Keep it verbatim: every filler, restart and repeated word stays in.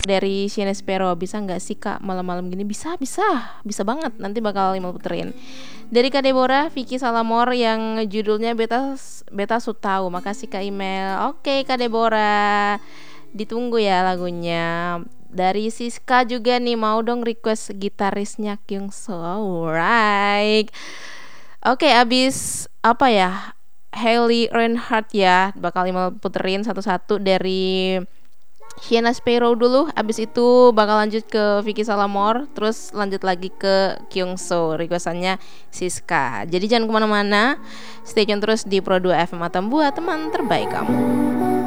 dari Sienna Sparrow. Bisa nggak sih kak malam-malam gini? Bisa, bisa, bisa banget. Nanti bakal Imal puterin. Dari Kak Deborah, Vicky Salamor yang judulnya Beta Beta Sutau. Makasih Kak Email. Oke Kak Deborah, ditunggu ya lagunya. Dari Siska juga nih, mau dong request gitarisnya Kyungso. Alright. Oke, abis apa ya? Hailey Reinhardt ya, bakal Imal puterin satu-satu dari Sienna Sparrow dulu, abis itu bakal lanjut ke Vicky Salamor, terus lanjut lagi ke Kyungso, requestannya Siska. Jadi jangan kemana-mana, stay tune terus di Pro dua F M Atambua, teman terbaik kamu.